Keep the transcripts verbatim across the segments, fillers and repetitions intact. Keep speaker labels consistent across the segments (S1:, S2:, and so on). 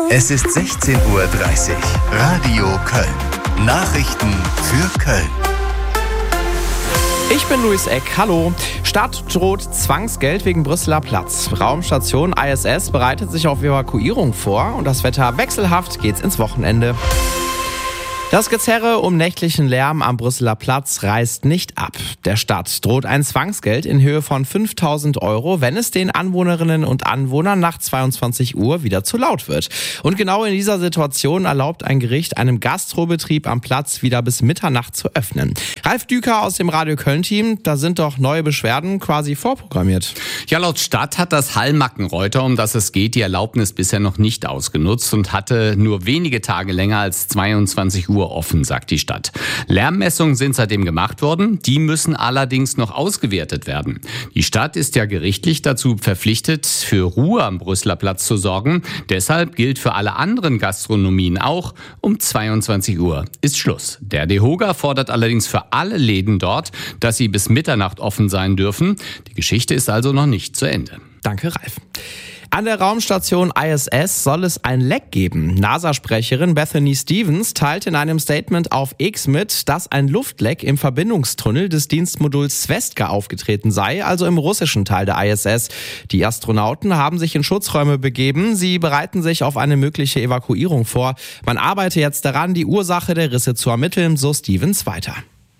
S1: Es ist sechzehn Uhr dreißig. Radio Köln. Nachrichten für Köln.
S2: Ich bin Luis Eck, hallo. Stadt droht Zwangsgeld wegen Brüsseler Platz. Raumstation I S S bereitet sich auf Evakuierung vor und das Wetter wechselhaft, geht's ins Wochenende. Das Gezerre um nächtlichen Lärm am Brüsseler Platz reißt nicht ab. Der Stadt droht ein Zwangsgeld in Höhe von fünftausend Euro, wenn es den Anwohnerinnen und Anwohnern nach zweiundzwanzig Uhr wieder zu laut wird. Und genau in dieser Situation erlaubt ein Gericht einem Gastrobetrieb am Platz wieder bis Mitternacht zu öffnen. Ralf Düker aus dem Radio Köln-Team, da sind doch neue Beschwerden quasi vorprogrammiert.
S3: Ja, laut Stadt hat das Hall-Mackenreuter, um das es geht, die Erlaubnis bisher noch nicht ausgenutzt und hatte nur wenige Tage länger als zweiundzwanzig Uhr offen, sagt die Stadt. Lärmmessungen sind seitdem gemacht worden, die müssen allerdings noch ausgewertet werden. Die Stadt ist ja gerichtlich dazu verpflichtet, für Ruhe am Brüsseler Platz zu sorgen. Deshalb gilt für alle anderen Gastronomien auch, um zweiundzwanzig Uhr ist Schluss. Der DEHOGA fordert allerdings für alle Läden dort, dass sie bis Mitternacht offen sein dürfen. Die Geschichte ist also noch nicht zu Ende.
S2: Danke, Ralf. An der Raumstation I S S soll es ein Leck geben. NASA-Sprecherin Bethany Stevens teilt in einem Statement auf X mit, dass ein Luftleck im Verbindungstunnel des Dienstmoduls Zvezda aufgetreten sei, also im russischen Teil der I S S. Die Astronauten haben sich in Schutzräume begeben. Sie bereiten sich auf eine mögliche Evakuierung vor. Man arbeite jetzt daran, die Ursache der Risse zu ermitteln, so Stevens weiter.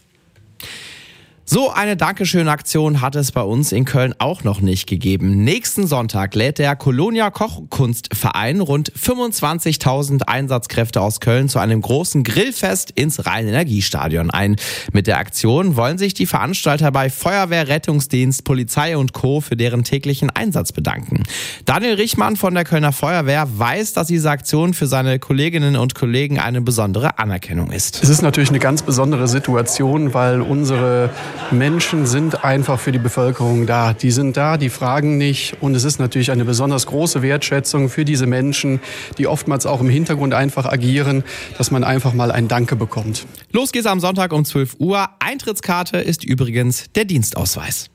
S2: So eine Dankeschön-Aktion hat es bei uns in Köln auch noch nicht gegeben. Nächsten Sonntag lädt der Kolonia Kochkunstverein rund fünfundzwanzigtausend Einsatzkräfte aus Köln zu einem großen Grillfest ins Rhein-Energiestadion ein. Mit der Aktion wollen sich die Veranstalter bei Feuerwehr, Rettungsdienst, Polizei und Co. für deren täglichen Einsatz bedanken. Daniel Richmann von der Kölner Feuerwehr weiß, dass diese Aktion für seine Kolleginnen und Kollegen eine besondere Anerkennung ist.
S4: Es ist natürlich eine ganz besondere Situation, weil unsere Menschen sind einfach für die Bevölkerung da. Die sind da, die fragen nicht. Und es ist natürlich eine besonders große Wertschätzung für diese Menschen, die oftmals auch im Hintergrund einfach agieren, dass man einfach mal ein Danke bekommt.
S2: Los geht's am Sonntag um zwölf Uhr. Eintrittskarte ist übrigens der Dienstausweis.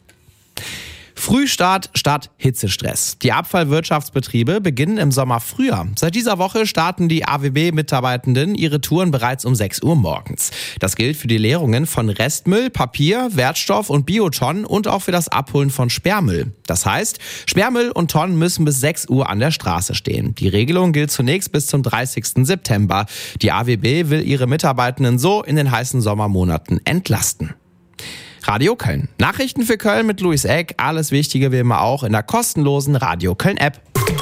S2: Frühstart statt Hitzestress. Die Abfallwirtschaftsbetriebe beginnen im Sommer früher. Seit dieser Woche starten die A W B-Mitarbeitenden ihre Touren bereits um sechs Uhr morgens. Das gilt für die Leerungen von Restmüll, Papier, Wertstoff und Biotonnen und auch für das Abholen von Sperrmüll. Das heißt, Sperrmüll und Tonnen müssen bis sechs Uhr an der Straße stehen. Die Regelung gilt zunächst bis zum dreißigsten September. Die A W B will ihre Mitarbeitenden so in den heißen Sommermonaten entlasten. Radio Köln. Nachrichten für Köln mit Luis Eck. Alles Wichtige wie immer auch in der kostenlosen Radio Köln App.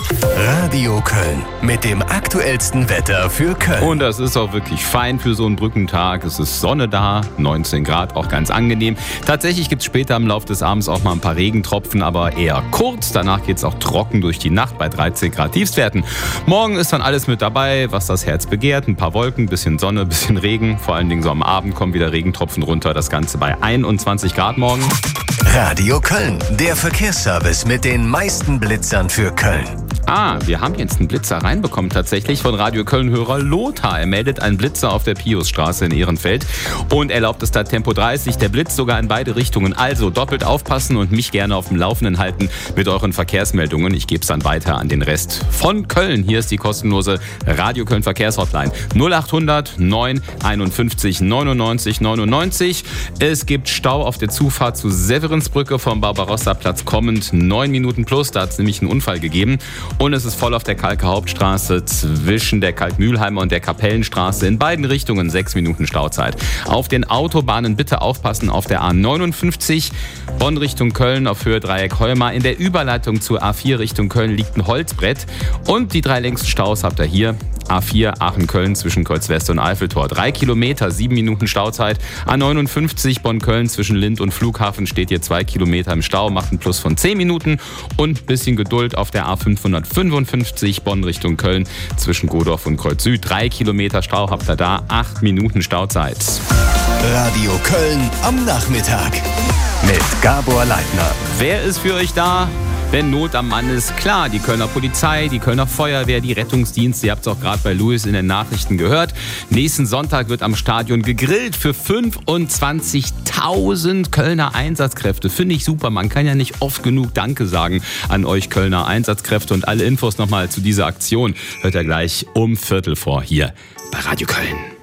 S1: Radio Köln mit dem aktuellsten Wetter für Köln.
S5: Und das ist auch wirklich fein für so einen Brückentag. Es ist Sonne da, neunzehn Grad, auch ganz angenehm. Tatsächlich gibt es später im Laufe des Abends auch mal ein paar Regentropfen, aber eher kurz. Danach geht es auch trocken durch die Nacht bei dreizehn Grad Tiefstwerten. Morgen ist dann alles mit dabei, was das Herz begehrt. Ein paar Wolken, bisschen Sonne, bisschen Regen. Vor allen Dingen so am Abend kommen wieder Regentropfen runter. Das Ganze bei einundzwanzig Grad morgen.
S1: Radio Köln, der Verkehrsservice mit den meisten Blitzern für Köln.
S5: Ah, wir haben jetzt einen Blitzer reinbekommen tatsächlich von Radio Köln-Hörer Lothar. Er meldet einen Blitzer auf der Piusstraße in Ehrenfeld und erlaubt es da Tempo dreißig. Der Blitz sogar in beide Richtungen. Also doppelt aufpassen und mich gerne auf dem Laufenden halten mit euren Verkehrsmeldungen. Ich gebe es dann weiter an den Rest von Köln. Hier ist die kostenlose Radio Köln Verkehrshotline null achthundert neun einundfünfzig neunundneunzig neunundneunzig. Es gibt Stau auf der Zufahrt zu Severinsbrücke vom Barbarossa-Platz kommend. Neun Minuten plus, da hat es nämlich einen Unfall gegeben. Und es ist voll auf der Kalker Hauptstraße zwischen der Kalkmühlheimer und der Kapellenstraße. In beiden Richtungen sechs Minuten Stauzeit. Auf den Autobahnen bitte aufpassen auf der A neunundfünfzig Bonn Richtung Köln auf Höhe Dreieck Heumar. In der Überleitung zur A vier Richtung Köln liegt ein Holzbrett. Und die drei längsten Staus habt ihr hier. A vier Aachen-Köln zwischen Kreuzwest und Eiffeltor. Drei Kilometer, sieben Minuten Stauzeit. A neunundfünfzig Bonn-Köln zwischen Lind und Flughafen steht hier zwei Kilometer im Stau, macht einen Plus von zehn Minuten. Und ein bisschen Geduld auf der A fünfhundertfünfundfünfzig Bonn Richtung Köln zwischen Godorf und Kreuz Süd. Drei Kilometer Stau habt ihr da, acht Minuten Stauzeit.
S1: Radio Köln am Nachmittag mit Gabor Leitner.
S5: Wer ist für euch da? wenn Not am Mann ist. Klar, die Kölner Polizei, die Kölner Feuerwehr, die Rettungsdienste, ihr habt es auch gerade bei Louis in den Nachrichten gehört. Nächsten Sonntag wird am Stadion gegrillt für fünfundzwanzigtausend Kölner Einsatzkräfte. Finde ich super, man kann ja nicht oft genug Danke sagen an euch Kölner Einsatzkräfte. Und alle Infos nochmal zu dieser Aktion hört ihr gleich um Viertel vor hier bei Radio Köln.